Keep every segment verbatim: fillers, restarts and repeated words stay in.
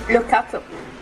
Bloccato.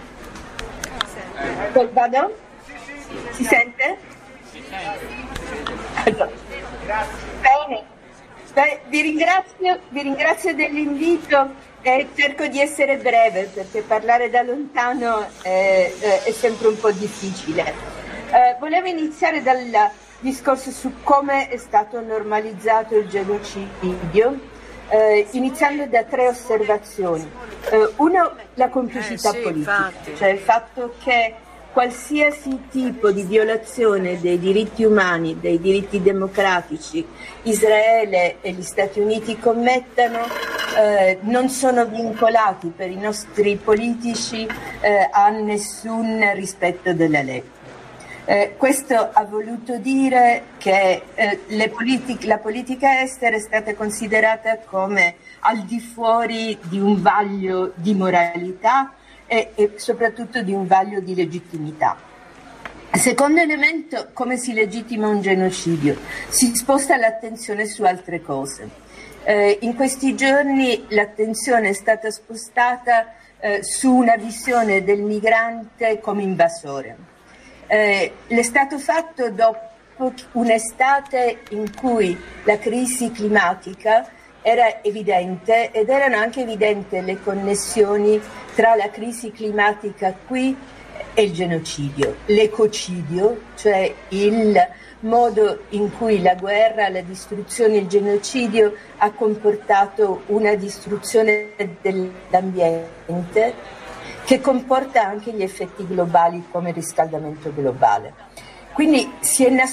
Poi vado? Si sente? Allora. Bene. Beh, vi ringrazio, vi ringrazio dell'invito e cerco di essere breve perché parlare da lontano è, è sempre un po' difficile. Eh, volevo iniziare dal discorso su come è stato normalizzato il genocidio, eh, iniziando da tre osservazioni. Eh, uno, la complicità eh, sì, politica, infatti. cioè il fatto che qualsiasi tipo di violazione dei diritti umani, dei diritti democratici, Israele e gli Stati Uniti commettano, eh, non sono vincolati per i nostri politici eh, a nessun rispetto della legge. Eh, questo ha voluto dire che eh, le politic- la politica estera è stata considerata come al di fuori di un vaglio di moralità e, e soprattutto di un vaglio di legittimità. Secondo elemento, come si legittima un genocidio? Si sposta l'attenzione su altre cose. Eh, in questi giorni l'attenzione è stata spostata eh, su una visione del migrante come invasore. Eh, l'è stato fatto dopo un'estate in cui la crisi climatica era evidente ed erano anche evidenti le connessioni tra la crisi climatica qui e il genocidio, l'ecocidio, cioè il modo in cui la guerra, la distruzione, il genocidio ha comportato una distruzione dell'ambiente che comporta anche gli effetti globali come il riscaldamento globale. Quindi si è